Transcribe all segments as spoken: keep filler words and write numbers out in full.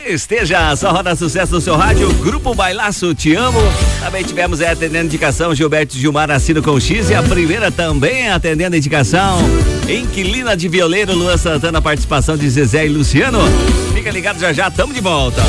Esteja, só roda sucesso no seu rádio, Grupo Bailaço, Te Amo. Também tivemos é, atendendo indicação, Gilberto Gilmar assino com X, e a primeira também atendendo indicação, Inquilina de Violeiro, Luan Santana, participação de Zezé e Luciano. Fica ligado, já já, tamo de volta.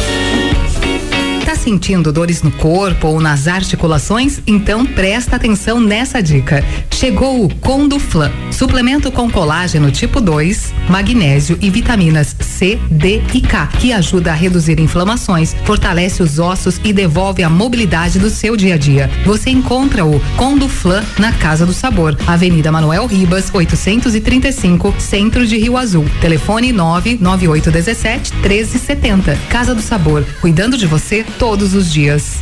Tá sentindo dores no corpo ou nas articulações? Então presta atenção nessa dica. Chegou o Conduflan, suplemento com colágeno tipo dois, magnésio e vitaminas C, D e K, que ajuda a reduzir inflamações, fortalece os ossos e devolve a mobilidade do seu dia a dia. Você encontra o Conduflan na Casa do Sabor, Avenida Manuel Ribas, oitocentos e trinta e cinco, Centro de Rio Azul. Telefone nove nove oito um sete, um três sete zero. Casa do Sabor, cuidando de você todos os dias.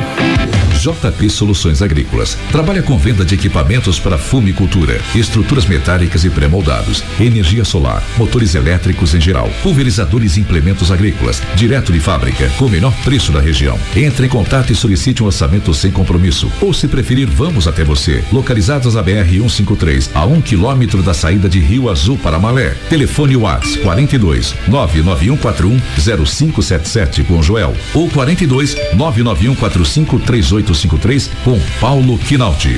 J P Soluções Agrícolas trabalha com venda de equipamentos para fumicultura, estruturas metálicas e pré-moldados, energia solar, motores elétricos em geral, pulverizadores e implementos agrícolas, direto de fábrica, com o menor preço da região. Entre em contato e solicite um orçamento sem compromisso, ou se preferir, vamos até você. Localizados na B R cento e cinquenta e três, a um quilômetro da saída de Rio Azul para Malé. Telefone WhatsApp quarenta e dois, nove nove um quatro um, zero cinco sete sete com Joel, ou quarenta e dois, nove nove um quatro cinco, três oito cinco três com Paulo Quinalti.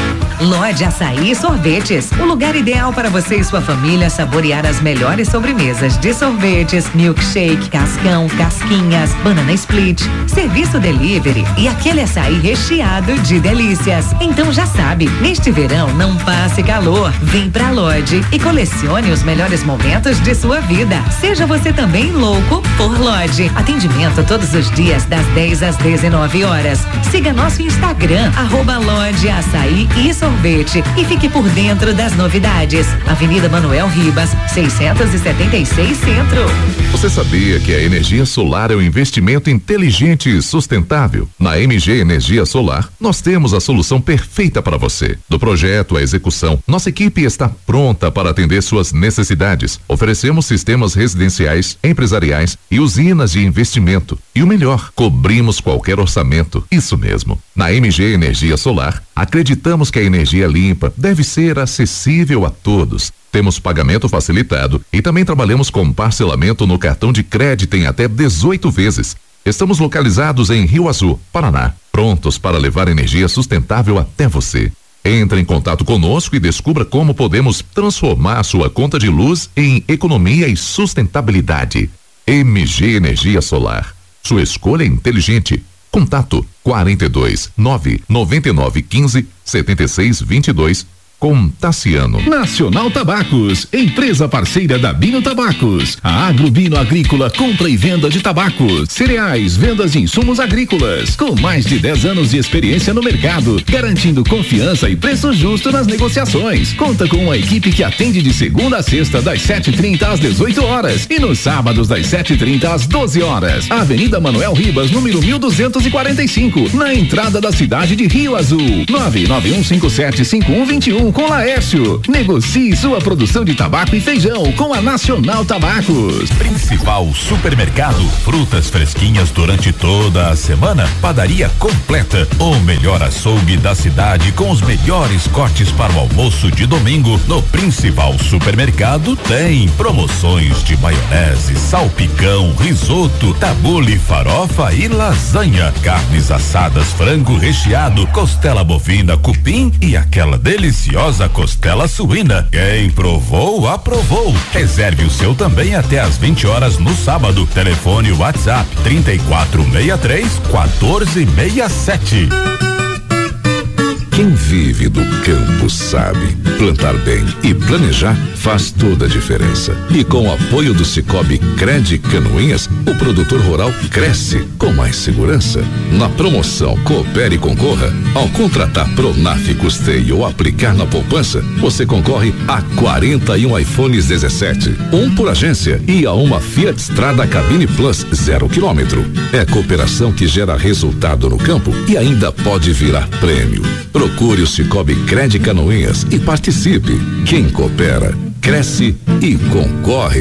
Lodge Açaí e Sorvetes, o lugar ideal para você e sua família saborear as melhores sobremesas de sorvetes, milkshake, cascão, casquinhas, banana split, serviço delivery e aquele açaí recheado de delícias. Então já sabe, neste verão não passe calor, vem pra Lodge e colecione os melhores momentos de sua vida. Seja você também louco por Lodge. Atendimento todos os dias das dez às dezenove horas. Siga nosso Instagram, arroba Lodge Açaí e Sorvetes. Sorvete e fique por dentro das novidades. Avenida Manuel Ribas, seiscentos e setenta e seis Centro. Você sabia que a energia solar é um investimento inteligente e sustentável? Na M G Energia Solar, nós temos a solução perfeita para você. Do projeto à execução, nossa equipe está pronta para atender suas necessidades. Oferecemos sistemas residenciais, empresariais e usinas de investimento. E o melhor, cobrimos qualquer orçamento. Isso mesmo. Na M G Energia Solar, acreditamos que a energia limpa deve ser acessível a todos. Temos pagamento facilitado e também trabalhamos com parcelamento no cartão de crédito em até dezoito vezes. Estamos localizados em Rio Azul, Paraná, prontos para levar energia sustentável até você. Entre em contato conosco e descubra como podemos transformar sua conta de luz em economia e sustentabilidade. M G Energia Solar. Sua escolha é inteligente. Contato quarenta e dois, nove noventa e nove quinze, setenta e seis vinte e dois com Tassiano. Nacional Tabacos, empresa parceira da Bino Tabacos. A Agrobino Agrícola, compra e venda de tabacos, cereais, vendas de insumos agrícolas, com mais de dez anos de experiência no mercado, garantindo confiança e preço justo nas negociações. Conta com uma equipe que atende de segunda a sexta, das sete e trinta às dezoito horas e nos sábados das sete e trinta às doze horas. Avenida Manuel Ribas, número mil duzentos e quarenta e cinco, na entrada da cidade de Rio Azul. nove nove um cinco sete cinco um dois um com Laércio. Negocie sua produção de tabaco e feijão com a Nacional Tabacos. Principal supermercado, frutas fresquinhas durante toda a semana, padaria completa, o melhor açougue da cidade com os melhores cortes para o almoço de domingo. No Principal Supermercado tem promoções de maionese, salpicão, risoto, tabule, farofa e lasanha, carnes assadas, frango recheado, costela bovina, cupim e aquela deliciosa costela suína. Quem provou, aprovou. Reserve o seu também até às vinte horas no sábado. Telefone WhatsApp trinta e quatro sessenta e três, quatorze sessenta e sete. Quem vive do campo sabe, plantar bem e planejar faz toda a diferença. E com o apoio do Cicobi Cred Canoinhas, o produtor rural cresce com mais segurança. Na promoção Coopere e Concorra, ao contratar Pronaf, custeio ou aplicar na poupança, você concorre a quarenta e um iPhones dezessete, um por agência e a uma Fiat Strada Cabine Plus zero quilômetro. É cooperação que gera resultado no campo e ainda pode virar prêmio. Procure o Cicobi Cred Canoinhas e participe. Quem coopera, cresce e concorre.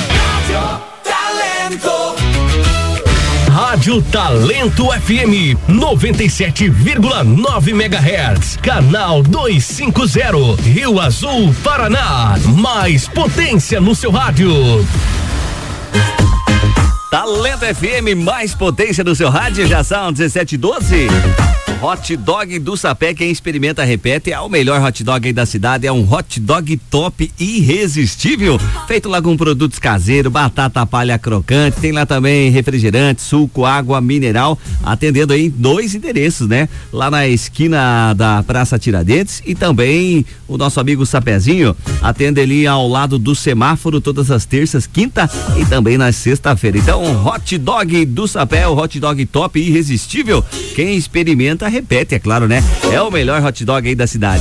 Rádio Talento F M noventa e sete vírgula nove megahertz, canal duzentos e cinquenta, Rio Azul, Paraná. Mais potência no seu rádio. Tá Talento F M, mais potência no seu rádio, já são dezessete e doze. Hot Dog do Sapé, quem experimenta repete, é o melhor hot dog aí da cidade, é um hot dog top irresistível, feito lá com produtos caseiros, batata palha crocante, tem lá também refrigerante, suco, água mineral, atendendo aí dois endereços, né? Lá na esquina da Praça Tiradentes e também o nosso amigo Sapézinho atende ali ao lado do semáforo todas as terças, quinta e também na sexta-feira. Então, Hot Dog do Sapé, o hot dog top irresistível, quem experimenta repete, é claro, né? É o melhor hot dog aí da cidade.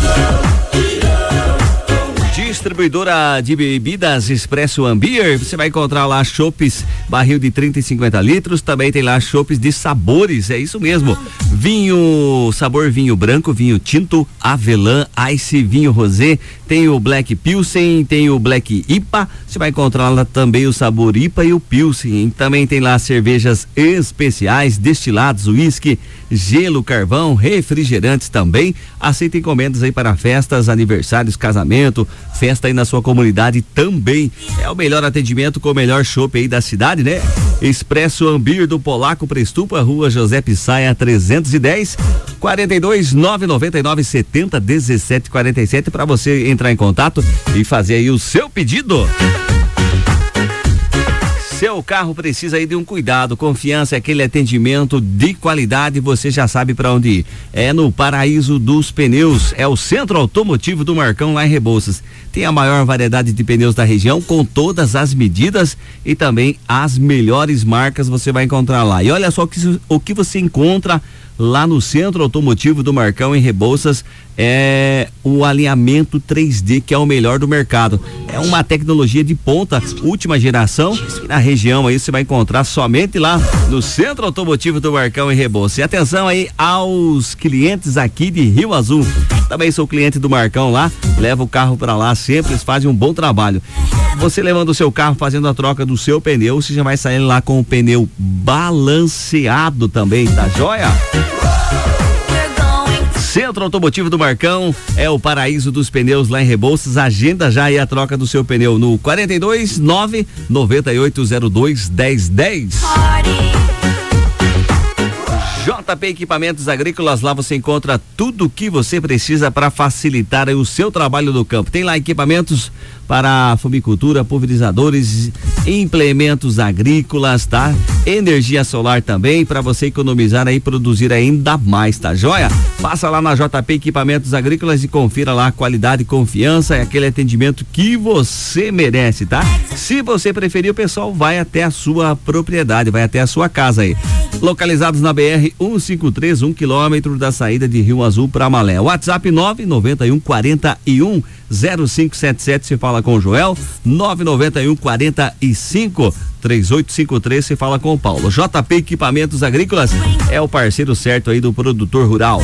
Distribuidora de bebidas Expresso Ambier, você vai encontrar lá chopes, barril de trinta e cinquenta litros, também tem lá chopes de sabores, é isso mesmo. Vinho, sabor vinho branco, vinho tinto, avelã, ice, vinho rosé, tem o Black Pilsen, tem o Black I P A, você vai encontrar lá também o sabor I P A e o Pilsen, também tem lá cervejas especiais, destilados, uísque, gelo, carvão, refrigerantes também, aceita encomendas aí para festas, aniversários, casamento, festa aí na sua comunidade também. É o melhor atendimento com o melhor chopp aí da cidade, né? Expresso Ambir do Polaco Prestupa, Rua José Pissaia trezentos e dez, quarenta e dois, nove noventa e nove, setenta, dezessete, quarenta e sete, para você entrar em contato e fazer aí o seu pedido. Seu carro precisa aí de um cuidado, confiança, aquele atendimento de qualidade, você já sabe para onde ir. É no Paraíso dos Pneus, é o Centro Automotivo do Marcão lá em Rebouças. Tem a maior variedade de pneus da região, com todas as medidas e também as melhores marcas você vai encontrar lá. E olha só o que, o que você encontra lá no Centro Automotivo do Marcão em Rebouças, é o alinhamento três D, que é o melhor do mercado. É uma tecnologia de ponta, última geração, e na região aí você vai encontrar somente lá no Centro Automotivo do Marcão em Rebouças. E atenção aí aos clientes aqui de Rio Azul. Também sou cliente do Marcão lá, leva o carro para lá sempre, eles fazem um bom trabalho. Você levando o seu carro, fazendo a troca do seu pneu, você já vai sair lá com o pneu balanceado também, tá joia? Centro Automotivo do Marcão é o paraíso dos pneus lá em Rebouças. Agenda já aí a troca do seu pneu no quarenta e dois, nove, noventa e oito zero dois, dez dez. J P Equipamentos Agrícolas, lá você encontra tudo o que você precisa para facilitar o seu trabalho no campo. Tem lá equipamentos para fumicultura, pulverizadores, implementos agrícolas, tá? Energia solar também, para você economizar aí, produzir ainda mais, tá joia? Passa lá na J P Equipamentos Agrícolas e confira lá a qualidade e confiança, é aquele atendimento que você merece, tá? Se você preferir, o pessoal vai até a sua propriedade, vai até a sua casa aí. Localizados na B R cento e cinquenta e três, um quilômetro da saída de Rio Azul para Malé. WhatsApp nove nove um, quarenta e um, zero cinco sete sete, se fala com o Joel. nove nove um, quarenta e cinco, três oito cinco três, se fala com o Paulo. J P Equipamentos Agrícolas é o parceiro certo aí do produtor rural.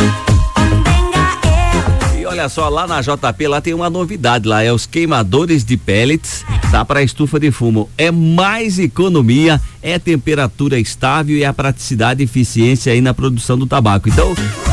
Olha só, lá na J P, lá tem uma novidade lá, é os queimadores de pellets, tá? Para estufa de fumo. É mais economia, é temperatura estável e a praticidade e eficiência aí na produção do tabaco. Então,